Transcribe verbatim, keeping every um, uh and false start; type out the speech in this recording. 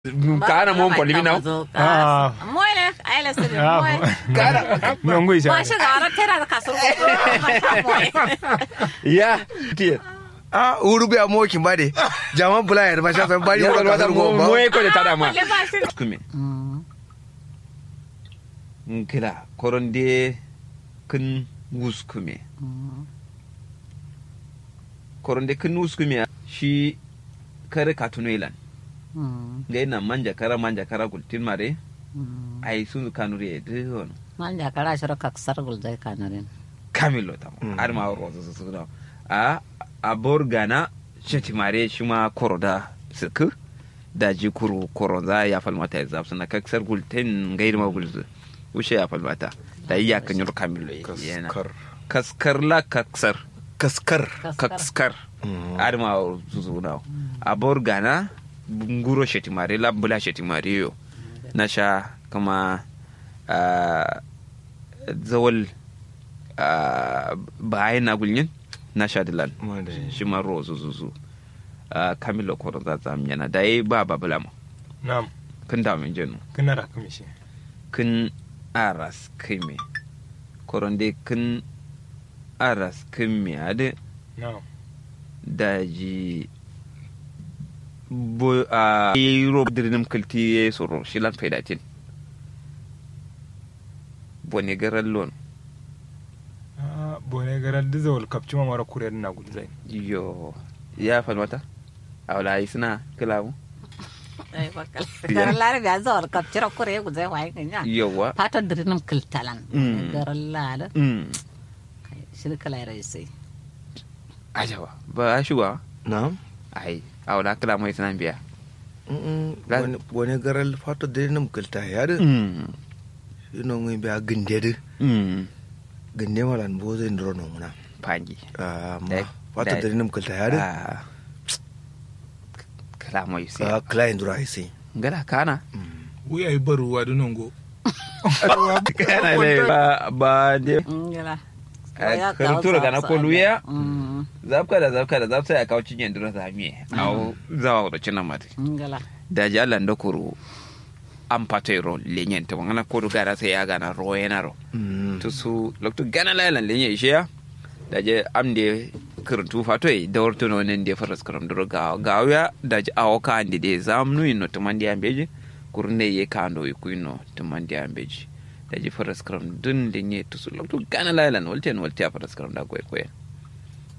Kana mon ko limina. Ah. Moile, ay la sebe Ah. moile. Kana Nyongo isa. Ba shi gara tera da kasur ko moile. ya tiye. Ah, uru be amo kimbade. Jama bula ya ba sha san bari Ya ko wata ka mo ba. mo ko da tada ma. Le ba shi. Kume. Nkila koronde kun wuskume. Koronde kun wuskume shi kare katunelan. Ngai na manja kara manja kara gultin mare. Ai sun kanure de hon. Manja kara shiro kaksar gulzai kanarin. Kamilo ta. Har ma rozo su da. A a borgana sheti mare shi ma koroda sirku da jikuru koroza ya falmata ya zafsu na kaksar gultin ngai ma gulzu. Ushe ya falmata. Da iya kan yur kamilo yana. Kaskar la kaksar. Kaskar. Kaskar. Har ma zuzu na. A borgana nguro shetimare la bula shetimare yo nasha kama uh, zawal uh, bayan na gulyin nasha dilan shi ma rozo zuzu uh, kamilo koron za zam yana dai ba babula mu Na'am. kun da min jenu Kana ra kuma shi. kun aras kime koron de kun aras kime ade Na'am. daji bo a yiro dirnim kalti soro shilan faidatin bone garan lon Ah, bone garan dizawal kapci ma mara kuriyar na gulzai. yo ya falmata awla isna kalamu Ai bakal. Garan lare da zawar kapcira kure gulzai wai kanya. yawa Fatan dirinum kiltalan. Mm. Garan lale. mm Shi kala rai sai. ajawa ba shuwa Na'am. ai awla kalamu isna biya Wani wani garal fato de nam kulta ya de. mm Ino ngi be ginde de. mm Ginde malan bo zai ndro no muna. pangi Ah, Dai- ma fato dai. de nam kulta ya de. ah kalamu isi Ah, client dura isi. ngala kana wuya yi baruwa da nongo kana le ba ba de Ngala. karutura gana ko luya Mm. zapka da zapka da zapsa ya kawo cinyen dura zami au zawa da cinan mate Ngala. da jalan da kuru an pato ro lenyen to ngana ko gara sai ya gana ro yana ro Mm. to su lokto gana lalan lenye ishe ya da je amde kurtu fato e da worto no nen de faras karam duro ga ga ya da je awoka ande de zamnu ino to mandi ambeji kurne ye kando ikuino to mandi ambeji da je faras karam dun lenye to su lokto gana lalan wolte no wolte faras karam da koy koy